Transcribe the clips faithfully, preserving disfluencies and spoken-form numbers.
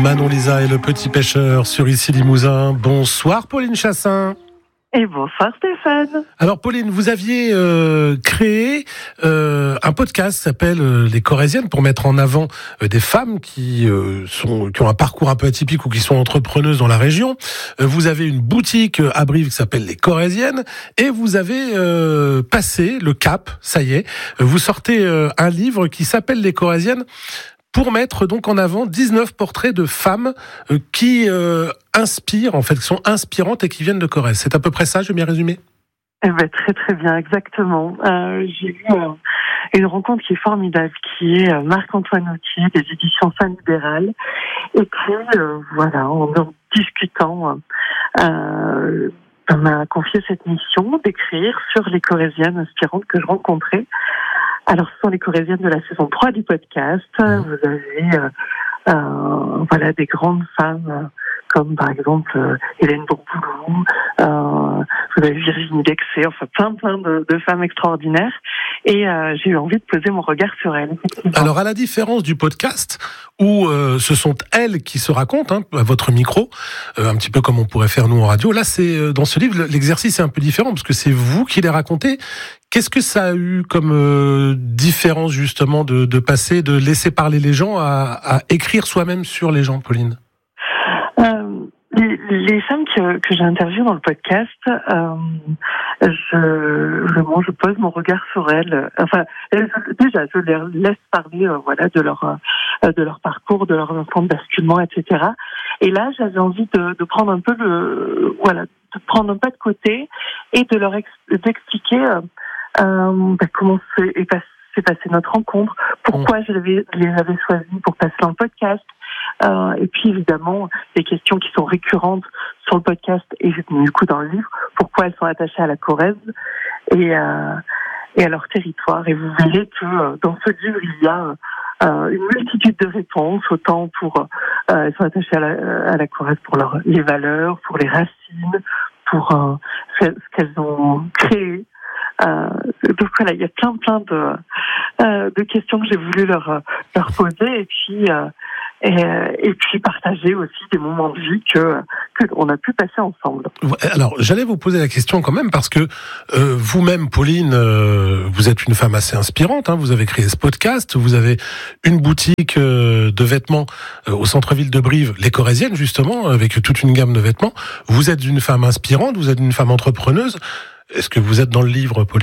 Manon Lisa et le petit pêcheur sur Ici Limousin. Bonsoir Pauline Chassin. Et bonsoir Stéphane. Alors Pauline, vous aviez euh, créé euh, un podcast qui s'appelle euh, Les Corésiennes pour mettre en avant euh, des femmes qui euh, sont qui ont un parcours un peu atypique ou qui sont entrepreneuses dans la région. Euh, vous avez une boutique à Brive qui s'appelle Les Corésiennes et vous avez euh, passé le cap, ça y est. Vous sortez euh, un livre qui s'appelle Les Corésiennes pour mettre donc en avant dix-neuf portraits de femmes euh, qui euh, inspirent, en fait, qui sont inspirantes et qui viennent de Corrèze. C'est à peu près ça, je vais bien résumer ? Eh ben, très très bien, exactement. Euh, j'ai eu euh, une rencontre qui est formidable, qui est euh, Marc-Antoine Autier des éditions Femme Libérale, et qui, euh, voilà, en, en discutant, euh, m'a confié cette mission d'écrire sur les Corésiennes inspirantes que je rencontrais. Alors, ce sont les Corésiennes de la saison trois du podcast. Vous avez euh, euh, voilà, des grandes femmes euh, comme, par exemple, euh, Hélène Bourboulou, euh, vous avez Virginie Dexé, enfin plein, plein de, de femmes extraordinaires. Et euh, j'ai eu envie de poser mon regard sur elles. Alors, à la différence du podcast, où euh, ce sont elles qui se racontent, hein, à votre micro, euh, un petit peu comme on pourrait faire nous en radio, là, c'est euh, dans ce livre, l'exercice est un peu différent, parce que c'est vous qui les racontez. Qu'est-ce que ça a eu comme euh, différence, justement, de, de passer, de laisser parler les gens à, à écrire soi-même sur les gens, Pauline ? euh, les, les femmes que, que j'ai interviewées dans le podcast, euh, je, je, bon, je pose mon regard sur elles. Enfin, déjà, je les laisse parler, euh, voilà, de leur, euh, de leur parcours, de leur enfant de basculement, et cetera. Et là, j'avais envie de, de prendre un peu le, voilà, de prendre un pas de côté et de leur ex, d'expliquer. Euh, Euh, bah, comment s'est, passé, s'est passée notre rencontre, pourquoi mmh. je les, les avais choisis pour passer dans le podcast, euh, et puis évidemment des questions qui sont récurrentes sur le podcast et du coup dans le livre, pourquoi elles sont attachées à la Corrèze et, euh, et à leur territoire. Et vous verrez que euh, dans ce livre il y a euh, une multitude de réponses, autant pour euh, elles sont attachées à la, à la Corrèze pour leur, les valeurs, pour les racines, pour euh, ce qu'elles ont créé. Euh, donc voilà, il y a plein plein de euh, de questions que j'ai voulu leur leur poser et puis euh, et, et puis partager aussi des moments de vie que que on a pu passer ensemble. Alors j'allais vous poser la question quand même parce que euh, vous-même, Pauline, euh, vous êtes une femme assez inspirante. Hein, vous avez créé ce podcast, vous avez une boutique euh, de vêtements euh, au centre-ville de Brive, les Corésiennes justement, avec toute une gamme de vêtements. Vous êtes une femme inspirante, vous êtes une femme entrepreneuse. Est-ce que vous êtes dans le livre, Pauline ?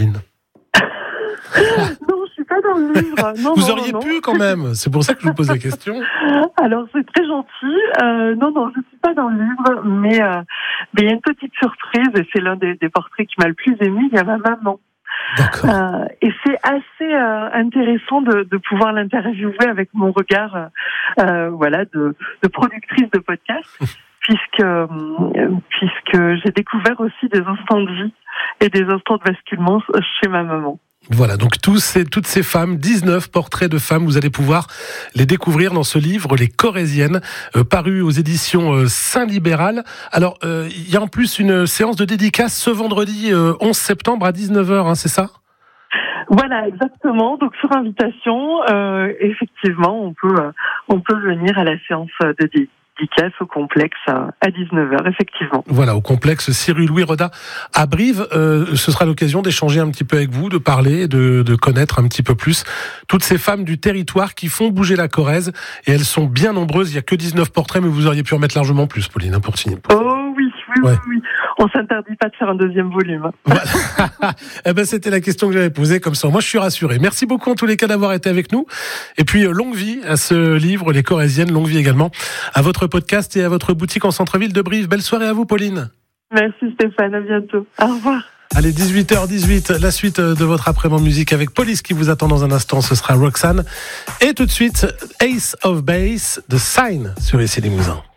Non, je suis pas dans le livre. Non, vous non, auriez non, pu non. quand même. C'est pour ça que je vous pose la question. Alors c'est très gentil. Euh, non, non, je suis pas dans le livre, mais euh, mais il y a une petite surprise et c'est l'un des, des portraits qui m'a le plus ému. Il y a ma maman. D'accord. Euh, et c'est assez euh, intéressant de, de pouvoir l'interviewer avec mon regard, euh, voilà, de, de productrice de podcast, puisque euh, puisque j'ai découvert aussi des instants de vie et des instants de basculement chez ma maman. Voilà, donc tous ces, toutes ces femmes, dix-neuf portraits de femmes, vous allez pouvoir les découvrir dans ce livre, Les Corésiennes, euh, paru aux éditions euh, Saint-Libéral. Alors, euh, il y a en plus une séance de dédicace ce vendredi euh, onze septembre à dix-neuf heures, hein, c'est ça ? Voilà, exactement. Donc sur invitation, euh, effectivement, on peut euh, on peut venir à la séance de dédicace au complexe à dix-neuf heures, effectivement. Voilà, au complexe Cyril Louis Roda à Brive. Euh, ce sera l'occasion d'échanger un petit peu avec vous, de parler, de, de connaître un petit peu plus toutes ces femmes du territoire qui font bouger la Corrèze. Et elles sont bien nombreuses. Il n'y a que dix-neuf portraits, mais vous auriez pu en mettre largement plus, Pauline, hein, pour signer. Oh oui, oui, ouais. oui, oui. On s'interdit pas de faire un deuxième volume. Voilà. Eh ben, c'était la question que j'avais posée, comme ça. Moi, je suis rassuré. Merci beaucoup, en tous les cas, d'avoir été avec nous. Et puis, euh, longue vie à ce livre, Les Corésiennes. Longue vie également à votre podcast et à votre boutique en centre-ville de Brive. Belle soirée à vous, Pauline. Merci, Stéphane. À bientôt. Au revoir. Allez, dix-huit heures dix-huit, la suite de votre après-midi musique avec Police qui vous attend dans un instant. Ce sera Roxane. Et tout de suite, Ace of Base de Sign sur Ici Limousin.